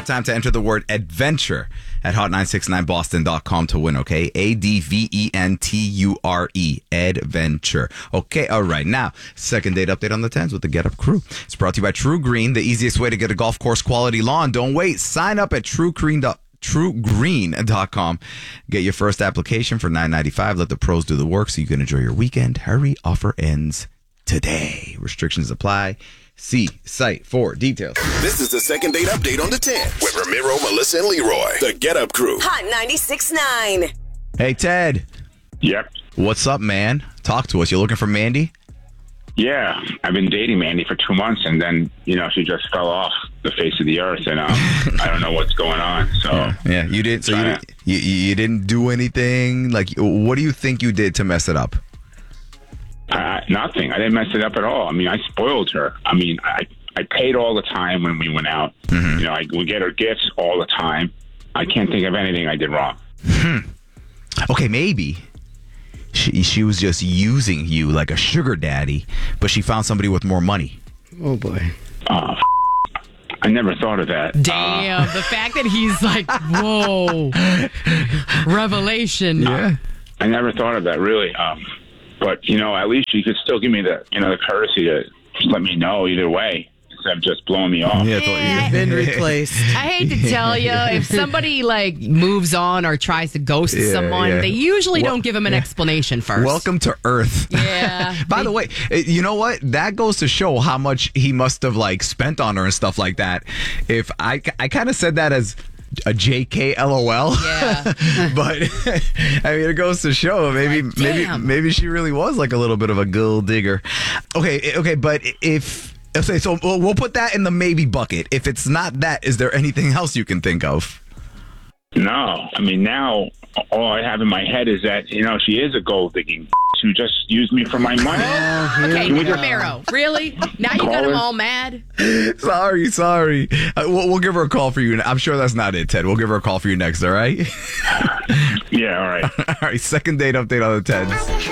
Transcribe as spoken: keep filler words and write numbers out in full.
have time to enter the word adventure at hot nine six nine boston dot com to win, okay? A D V E N T U R E. Adventure. Okay, all right. Now, second date update on the tens with the Get Up crew. It's brought to you by True Green, the easiest way to get a golf course quality lawn. Don't wait. Sign up at true green dot com. true green dot com. Get your first application for nine ninety-five. Let the pros do the work so you can enjoy your weekend. Hurry, offer ends today. Restrictions apply. See site for details. This is the second date update on the ten with Ramiro, Melissa, and Leroy. The Get Up Crew. Hot ninety-six point nine. Hey, Ted. Yep. What's up, man? Talk to us. You looking for Mandy? Yeah, I've been dating Mandy for two months, and then, you know, she just fell off the face of the earth, and um, I don't know what's going on. So yeah, yeah. You didn't. So you, didn't, you you didn't do anything. Like, what do you think you did to mess it up? Uh, nothing. I didn't mess it up at all. I mean, I spoiled her. I mean, I I paid all the time when we went out. Mm-hmm. You know, I would get her gifts all the time. I can't think of anything I did wrong. Hmm. Okay, maybe. She, she was just using you like a sugar daddy, but she found somebody with more money. Oh, boy. Uh, I never thought of that. Damn, uh, the fact that he's like, whoa, revelation. Yeah. I never thought of that, really. Um, but, you know, at least you could still give me the, you know, the courtesy to just let me know either way. Instead of just blowing me off. Yeah, Yeah. You've been replaced. I hate to tell you, if somebody like moves on or tries to ghost Yeah, someone, yeah. they usually Well, don't give them an explanation first. Welcome to Earth. Yeah. By They- the way, you know what? That goes to show how much he must have like spent on her and stuff like that. If I, I kind of said that as a J K LOL. Yeah. But I mean, it goes to show maybe Like, maybe damn. maybe she really was like a little bit of a gold digger. Okay, okay, but if okay, so we'll we'll put that in the maybe bucket. If it's not that, is there anything else you can think of? No. I mean, now all I have in my head is that, you know, she is a gold digging who just used me for my money. Okay, Can we just- Romero, really? Now you Call got her? him all mad? Sorry, sorry. Uh, we'll, we'll give her a call for you. I'm sure that's not it, Ted. We'll give her a call for you next, all right? Yeah, all right. All right, second date update on the Teds.